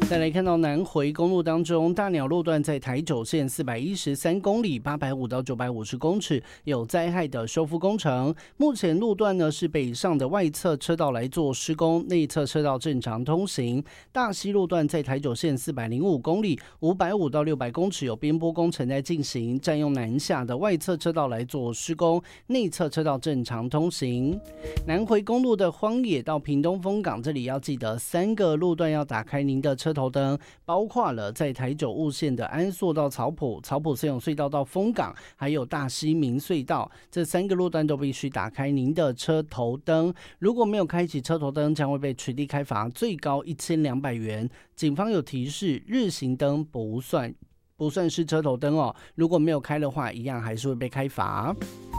再来看到南回公路当中，大鸟路段在台九线413公里850到950公尺有灾害的修复工程。目前路段呢是北上的外侧车道来做施工，内侧车道正常通行。大溪路段在台九线405公里550到600公尺有边坡工程在进行，占用南下的外侧车道来做施工，内侧车道正常通行。南回公路的荒野到屏东风港，这里要记得3个路段要打开您的车头灯，包括了在台九雾线的安朔到草埔森永隧道到丰港，还有大溪明隧道，这3个路段都必须打开您的车头灯。如果没有开启车头灯，将会被取缔开罚，最高1200元。警方有提示，日行灯不算是车头灯哦，如果没有开的话，一样还是会被开罚。